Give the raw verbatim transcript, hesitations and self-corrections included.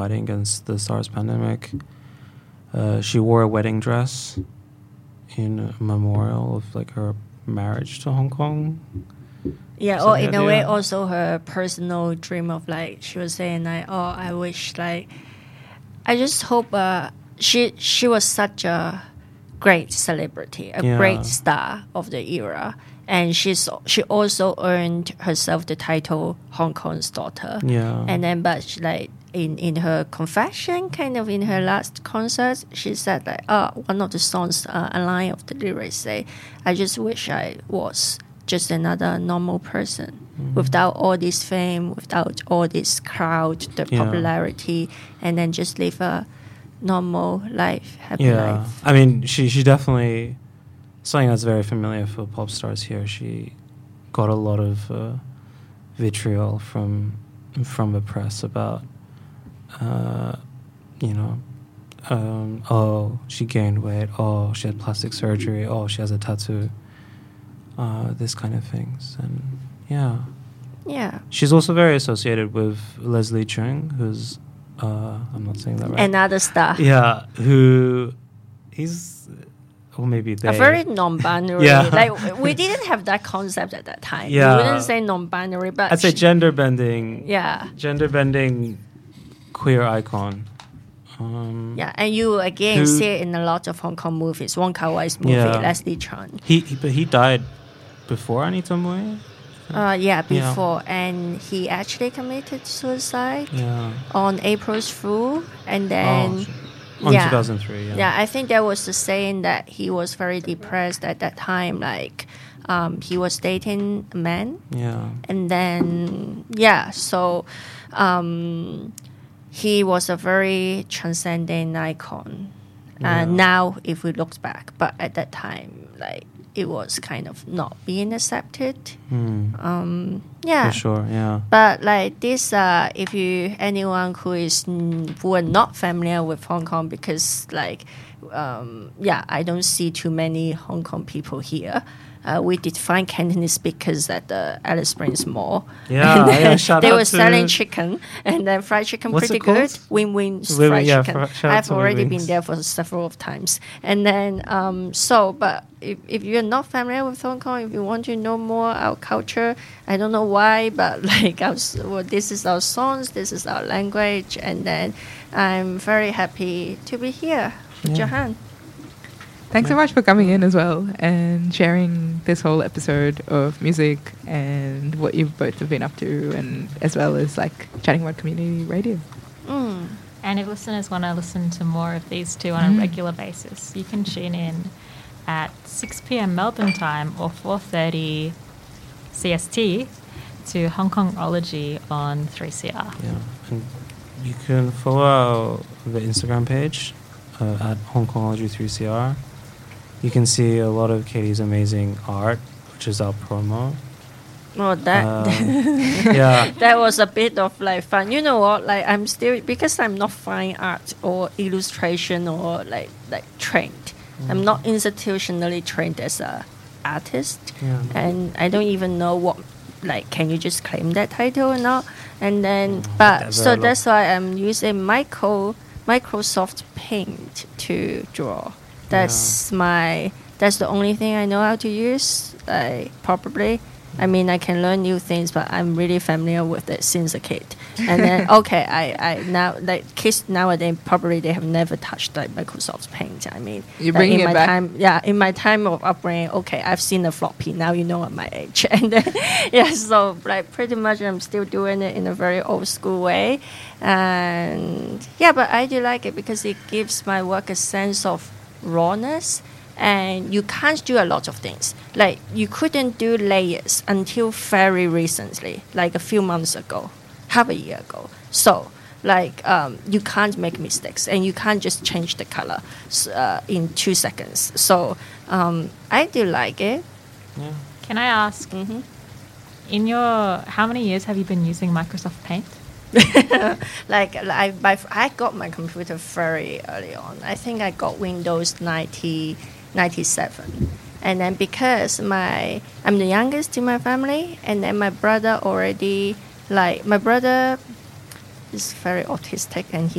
fighting against the SARS pandemic. Uh, she wore a wedding dress in a memorial of like her marriage to Hong Kong. Yeah, or in a way, also her personal dream of like she was saying like, oh, I wish like, I just hope uh, she she was such a great celebrity, a yeah. great star of the era, and she's she also earned herself the title Hong Kong's daughter. Yeah, and then but she, like in in her confession, kind of in her last concert, she said like, oh, one of the songs, uh, a line of the lyrics say, I just wish I was just another normal person mm-hmm. without all this fame, without all this crowd, the yeah. popularity, and then just live a normal life, happy yeah. life. I mean, she she definitely, something that's very familiar for pop stars here. She got a lot of uh, vitriol from from the press about, uh, you know, um, oh, she gained weight, oh, she had plastic surgery, oh, she has a tattoo. Uh, this kind of things, and yeah, yeah. She's also very associated with Leslie Chung, who's uh, I'm not saying that right. Another star. Yeah, who he's or maybe they a very non-binary. yeah. Like we didn't have that concept at that time. Yeah, we wouldn't say non-binary, but I'd say gender bending. Yeah, gender bending queer icon. Um, yeah, and you again who, see it in a lot of Hong Kong movies. Wong Kar-wai's movie, yeah. Leslie Chung. He, he but he died before Anita Mui? Uh, yeah, before. Yeah. And he actually committed suicide yeah. on April's Fool. And then... Oh, on yeah, two thousand three, yeah. Yeah, I think there was the saying that he was very depressed at that time. Like, um, he was dating a man. Yeah. And then, yeah, so... Um, he was a very transcendent icon. Yeah. Uh, now, if we look back, but at that time, like, it was kind of not being accepted. Mm. Um, yeah, for sure. Yeah, but like this, uh, if you anyone who is who are not familiar with Hong Kong, because like, um, yeah, I don't see too many Hong Kong people here. Uh, we did find Cantonese speakers at the Alice Springs Mall. Yeah, yeah shout they out were to selling chicken and then fried chicken, what's pretty it called? good. Win Win's Win, fried yeah, chicken. fr- I've already Win been there for several of times. And then, um, so, but if, if you're not familiar with Hong Kong, if you want to know more our culture, I don't know why, but like, our, well, this is our songs, this is our language, and then I'm very happy to be here with yeah. Johan. Thanks so much for coming in as well and sharing this whole episode of music and what you both have been up to, and as well as like chatting about community radio. Mm. And if listeners want to listen to more of these two on mm. a regular basis, you can tune in at six p.m. Melbourne time or four thirty C S T to Hong Kongology on three C R. Yeah, and you can follow the Instagram page uh, at Hong Kongology three C R. You can see a lot of Katie's amazing art, which is our promo. Oh, that um, yeah, that was a bit of like fun. You know what? Like I'm still, because I'm not fine art or illustration or like like trained. Mm. I'm not institutionally trained as a artist, yeah. and I don't even know what. Like, can you just claim that title or not? And then, mm, but so that's why I'm using micro Microsoft Paint to draw. That's yeah. my. That's the only thing I know how to use. I probably. I mean, I can learn new things, but I'm really familiar with it since a kid. And then, okay, I, I now like kids nowadays probably they have never touched like Microsoft Paint. I mean, you're like bringing in it my back. time, yeah, in my time of upbringing, okay, I've seen a floppy. Now you know at my age, and then yeah, so like pretty much I'm still doing it in a very old school way, and yeah, but I do like it because it gives my work a sense of rawness. And you can't do a lot of things. Like, you couldn't do layers until very recently, like a few months ago, half a year ago. So, like, um, you can't make mistakes, and you can't just change the color uh, in two seconds. So, um, I do like it. Yeah. Can I ask, mm-hmm. in your, how many years have you been using Microsoft Paint? like, I, my, I got my computer very early on. I think I got Windows ninety. ninety-seven, and then because my I'm the youngest in my family, and then my brother already like my brother is very autistic and he